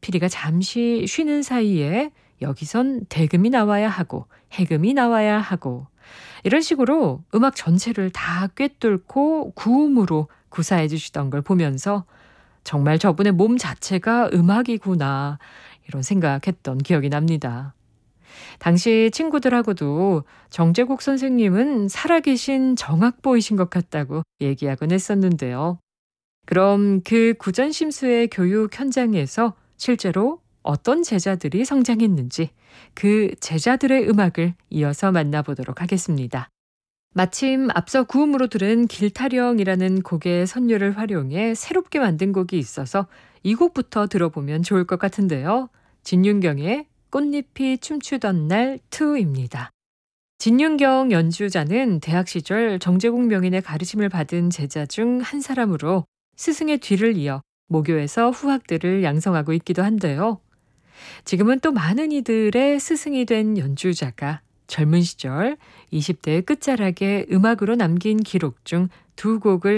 피리가 잠시 쉬는 사이에 여기선 대금이 나와야 하고 해금이 나와야 하고 이런 식으로 음악 전체를 다 꿰뚫고 구음으로 구사해 주시던 걸 보면서 정말 저분의 몸 자체가 음악이구나 이런 생각했던 기억이 납니다. 당시 친구들하고도 정제국 선생님은 살아계신 정악보이신 것 같다고 얘기하곤 했었는데요. 그럼 그 구전심수의 교육 현장에서 실제로 어떤 제자들이 성장했는지 그 제자들의 음악을 이어서 만나보도록 하겠습니다. 마침 앞서 구음으로 들은 길타령이라는 곡의 선율을 활용해 새롭게 만든 곡이 있어서 이 곡부터 들어보면 좋을 것 같은데요. 진윤경의 꽃잎이 춤추던 날 2입니다. 진윤경 연주자는 대학 시절 정제국 명인의 가르침을 받은 제자 중 한 사람으로 스승의 뒤를 이어 모교에서 후학들을 양성하고 있기도 한데요. 지금은 또 많은 이들의 스승이 된 연주자가 젊은 시절 20대의 끝자락에 음악으로 남긴 기록 중 두 곡을